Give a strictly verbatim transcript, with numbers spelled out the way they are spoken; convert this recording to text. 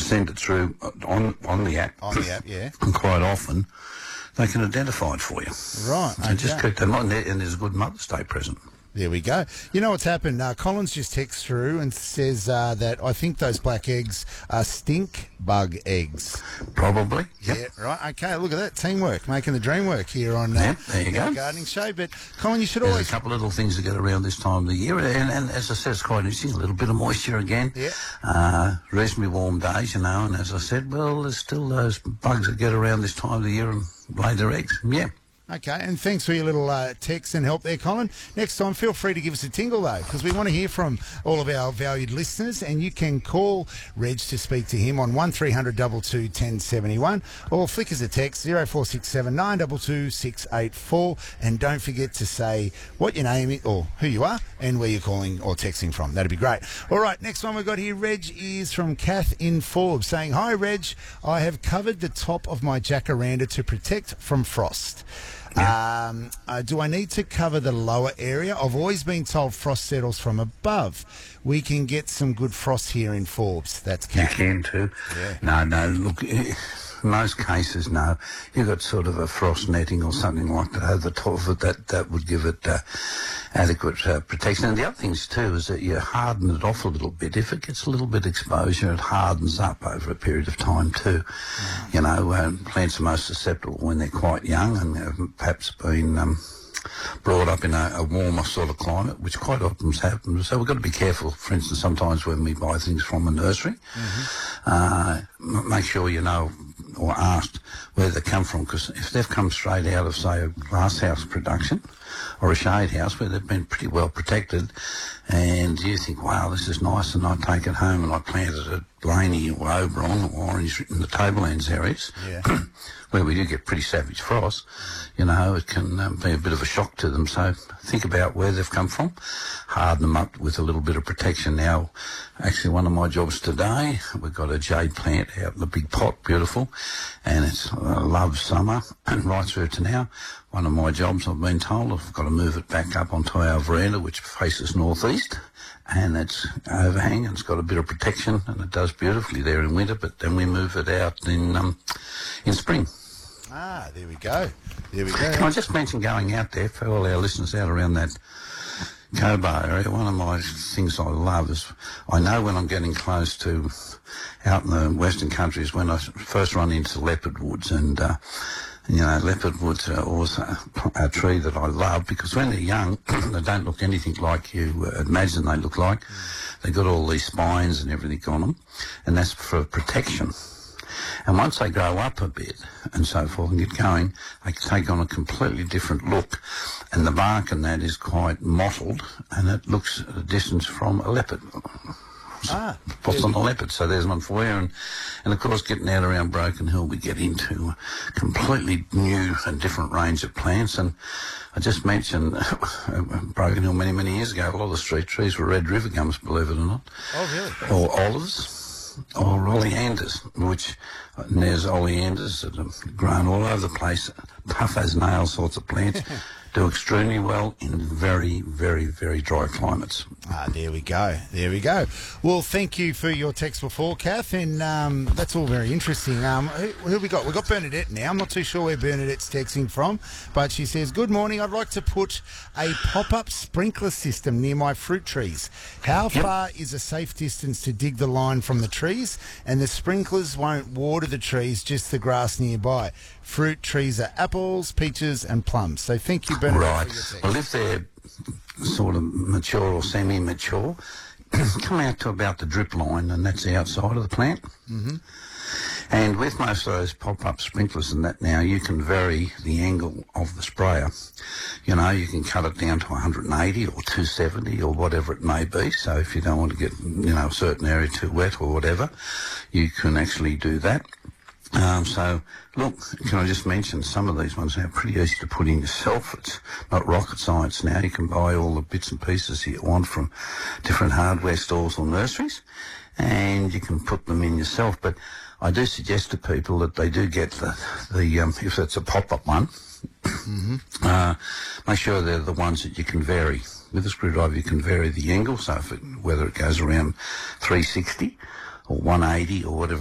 send it through on on the app. On the app, yeah. And quite often, they can identify it for you. Right, So okay. just keep them on there, and there's a good Mother's Day present. There we go. You know what's happened? Uh, Collins just texts through and says uh, that I think those black eggs are stink bug eggs. Probably, yep. Yeah, right. Okay, look at that. Teamwork, making the dream work here on uh, Yep, there you our go. gardening show. But, Colin, you should There's always... a couple of little things to get around this time of the year, and, and as I said, it's quite interesting. A little bit of moisture again. Yeah. Uh, reasonably warm days, you know, and as I said, well, there's still those bugs that get around this time of the year and lay their eggs. Yeah. Okay, and thanks for your little uh, text and help there, Colin. Next time, feel free to give us a tingle, though, because we want to hear from all of our valued listeners, and you can call Reg to speak to him on one three hundred two two one zero seven one, or flick us a text zero four six seven nine two two six eight four, and don't forget to say what your name is, or who you are, and where you're calling or texting from. That'd be great. All right, next one we've got here, Reg, is from Kath in Forbes, saying, "Hi, Reg, I have covered the top of my jacaranda to protect from frost. Yeah. Um, uh, do I need to cover the lower area? I've always been told frost settles from above. We can get some good frost here in Forbes." That's Kath. You can too. Yeah. No, no, look, in most cases, no. You've got sort of a frost netting or something like that over the top of it. That, that would give it uh, adequate uh, protection. And the other things too is that you harden it off a little bit. If it gets a little bit exposure, it hardens up over a period of time too. Mm. You know, uh, plants are most susceptible when they're quite young and have perhaps been... Um, brought up in a, a warmer sort of climate, which quite often happens. So we've got to be careful, for instance, sometimes when we buy things from a nursery, mm-hmm. uh, m- make sure you know or asked where they come from, because if they've come straight out of, say, a glasshouse production or a shade house where they've been pretty well protected, and you think, wow, this is nice, and I take it home and I plant it at Blaney or Oberon or Orange in the Tablelands areas, yeah. where we do get pretty savage frost, you know, it can um, be a bit of a shock to them. So think about where they've come from, harden them up with a little bit of protection. Now, actually, one of my jobs today, we've got a jade plant out in the big pot, beautiful, and it's uh, love summer and right through to now. One of my jobs, I've been told, I've got to move it back up onto our veranda, which faces northeast, and it's overhang and it's got a bit of protection, and it does beautifully there in winter, but then we move it out in um, in spring. Ah, there we go. There we go. Can I just mention, going out there for all our listeners out around that Cobar area, one of my things I love is, I know when I'm getting close to out in the Western country is when I first run into leopard woods, and uh, you know, leopard woods are also a tree that I love, because when they're young, they don't look anything like you uh, imagine they look like. Mm. They've got all these spines and everything on them, and that's for protection. And once they grow up a bit and so forth and get going, they take on a completely different look. And the bark and that is quite mottled, and it looks at a distance from a leopard. Ah, What's on the leopard? So there's one for you. And, and of course, getting out around Broken Hill, we get into a completely new and different range of plants. And I just mentioned Broken Hill many, many years ago, a lot of the street trees were red river gums, believe it or not. Oh, really? Or olives. Or oleanders, which uh, there's oleanders that have grown all over the place, tough as nails sorts of plants, do extremely well in very, very, very dry climates. Ah, there we go. There we go. Well, thank you for your text before, Kath, and um, that's all very interesting. Um, who, who we got? We've got Bernadette now. I'm not too sure where Bernadette's texting from, but she says, "Good morning. I'd like to put a pop-up sprinkler system near my fruit trees. How Yep. far is a safe distance to dig the line from the trees? And the sprinklers won't water the trees, just the grass nearby. Fruit trees are apples, peaches, and plums." So thank you, Bernadette, Right. for your text. Well, if they're sort of mature or semi-mature, come out to about the drip line, and that's the outside of the plant. Mm-hmm. And with most of those pop-up sprinklers and that now, you can vary the angle of the sprayer. You know, you can cut it down to one hundred eighty or two seventy or whatever it may be. So if you don't want to get, you know, a certain area too wet or whatever, you can actually do that. Um, so, look, can I just mention, some of these ones are pretty easy to put in yourself. It's not rocket science now. You can buy all the bits and pieces you want from different hardware stores or nurseries, and you can put them in yourself. But I do suggest to people that they do get the, the um, if it's a pop-up one, mm-hmm. uh, make sure they're the ones that you can vary. With a screwdriver, you can vary the angle, so if it, whether it goes around three sixty or one eighty or whatever